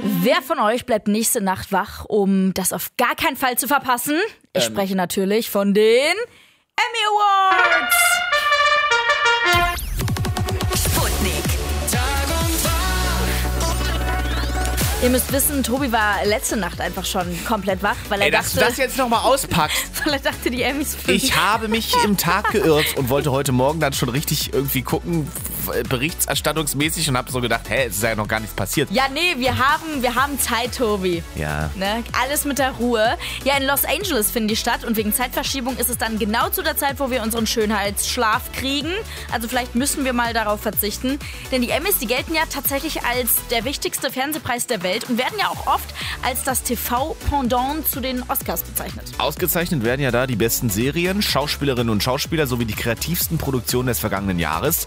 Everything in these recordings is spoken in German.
Wer von euch bleibt nächste Nacht wach, um das auf gar keinen Fall zu verpassen? Ich spreche natürlich von den Emmy Awards. Ihr müsst wissen, Tobi war letzte Nacht einfach schon komplett wach, weil er dachte... Dass du das jetzt nochmal auspackst. Weil er dachte, die Emmys... Ich habe mich im Tag geirrt und wollte heute Morgen dann schon richtig irgendwie gucken, berichterstattungsmäßig, und habe so gedacht, es ist ja noch gar nichts passiert. Ja, nee, wir haben Zeit, Tobi. Ja. Ne? Alles mit der Ruhe. Ja, in Los Angeles finden die statt und wegen Zeitverschiebung ist es dann genau zu der Zeit, wo wir unseren Schönheitsschlaf kriegen. Also vielleicht müssen wir mal darauf verzichten. Denn die Emmys, die gelten ja tatsächlich als der wichtigste Fernsehpreis der Welt und werden ja auch oft als das TV-Pendant zu den Oscars bezeichnet. Ausgezeichnet werden ja da die besten Serien, Schauspielerinnen und Schauspieler sowie die kreativsten Produktionen des vergangenen Jahres.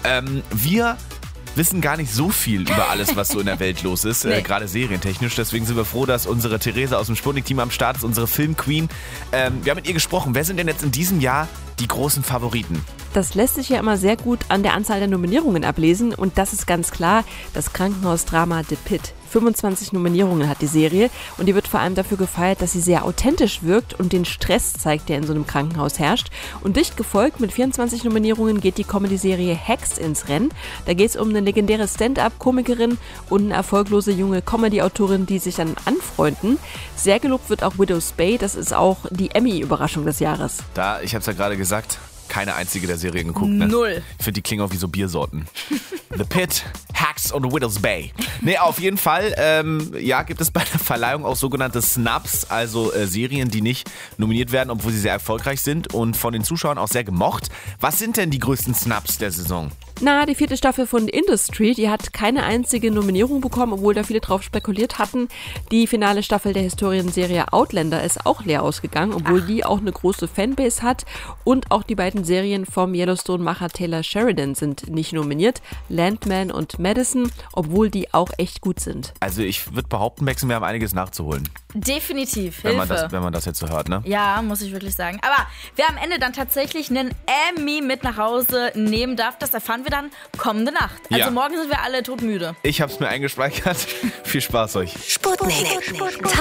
Wir wissen gar nicht so viel über alles, was so in der Welt los ist, Nee. gerade serientechnisch. Deswegen sind wir froh, dass unsere Theresa aus dem Sputnik-Team am Start ist, unsere Film-Queen. Wir haben mit ihr gesprochen. Wer sind denn jetzt in diesem Jahr die großen Favoriten? Das lässt sich ja immer sehr gut an der Anzahl der Nominierungen ablesen und das ist ganz klar das Krankenhausdrama The Pitt. 25 Nominierungen hat die Serie und die wird vor allem dafür gefeiert, dass sie sehr authentisch wirkt und den Stress zeigt, der in so einem Krankenhaus herrscht. Und dicht gefolgt mit 24 Nominierungen geht die Comedy-Serie Hacks ins Rennen. Da geht es um eine legendäre Stand-up-Komikerin und eine erfolglose junge Comedy-Autorin, die sich dann anfreunden. Sehr gelobt wird auch Widow's Bay, das ist auch die Emmy-Überraschung des Jahres. Ich habe es ja gerade gesagt, keine einzige der Serien geguckt. Ne? Null. Ich finde, die klingen auch wie so Biersorten. The Pit, Hacks und Widow's Bay. Nee, auf jeden Fall, gibt es bei der Verleihung auch sogenannte Snubs, also Serien, die nicht nominiert werden, obwohl sie sehr erfolgreich sind und von den Zuschauern auch sehr gemocht. Was sind denn die größten Snubs der Saison? Die 4. Staffel von Industry, die hat keine einzige Nominierung bekommen, obwohl da viele drauf spekuliert hatten. Die finale Staffel der Historienserie Outlander ist auch leer ausgegangen, obwohl die auch eine große Fanbase hat. Und auch die beiden Serien vom Yellowstone-Macher Taylor Sheridan sind nicht nominiert. Landman und Madison, obwohl die auch echt gut sind. Also ich würde behaupten, Maxen, wir haben einiges nachzuholen. Definitiv, Wenn Hilfe. man das jetzt so hört, ne? Ja, muss ich wirklich sagen. Aber wer am Ende dann tatsächlich einen Emmy mit nach Hause nehmen darf, das erfahren wir dann kommende Nacht. Also Ja. morgen sind wir alle todmüde. Ich habe es mir eingespeichert. Viel Spaß euch. Sputnik.